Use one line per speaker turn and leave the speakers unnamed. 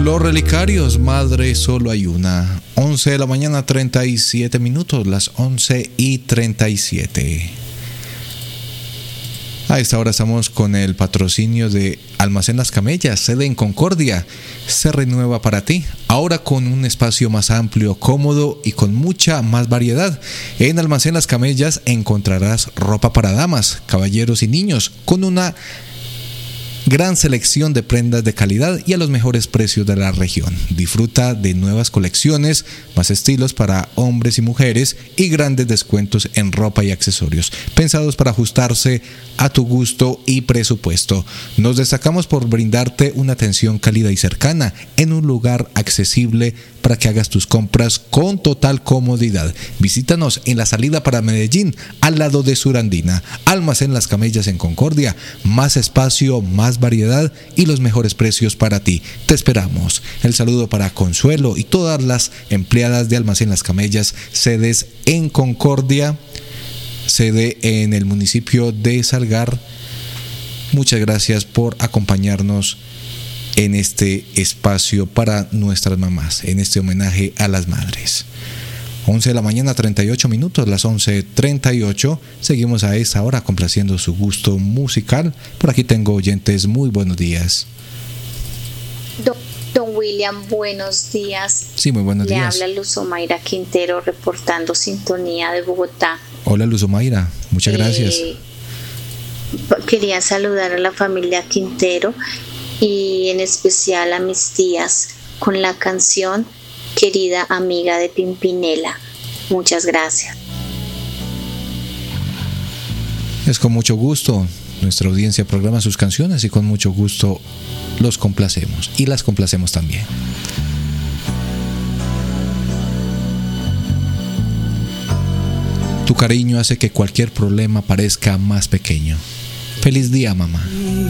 Los Relicarios, Madre solo hay una. 11 de la mañana, 37 minutos, las 11:37. A esta hora estamos con el patrocinio de Almacén Las Camellas, sede en Concordia. Se renueva para ti, ahora con un espacio más amplio, cómodo y con mucha más variedad. En Almacén Las Camellas encontrarás ropa para damas, caballeros y niños, con una gran selección de prendas de calidad y a los mejores precios de la región. Disfruta de nuevas colecciones, más estilos para hombres y mujeres y grandes descuentos en ropa y accesorios, pensados para ajustarse a tu gusto y presupuesto. Nos destacamos por brindarte una atención cálida y cercana en un lugar accesible para que hagas tus compras con total comodidad. Visítanos en la salida para Medellín, al lado de Surandina. Almacén Las Camellas en Concordia. Más espacio, más variedad y los mejores precios para ti. Te esperamos. El saludo para Consuelo y todas las empleadas de Almacén Las Camellas, sedes en Concordia, sede en el municipio de Salgar. Muchas gracias por acompañarnos en este espacio para nuestras mamás, en este homenaje a las madres. 11 de la mañana, 38 minutos, las 11:38. Seguimos a esta hora complaciendo su gusto musical. Por aquí tengo oyentes. Muy buenos días.
Don William, buenos días.
Sí, muy buenos días.
Le habla Luz Omaira Quintero, reportando sintonía de Bogotá.
Hola, Luz Omaira, muchas gracias.
Quería saludar a la familia Quintero y en especial a mis tías con la canción Querida Amiga de Pimpinela. Muchas gracias.
Es con mucho gusto. Nuestra audiencia programa sus canciones y con mucho gusto los complacemos y las complacemos también. Tu cariño hace que cualquier problema parezca más pequeño. Feliz día, mamá.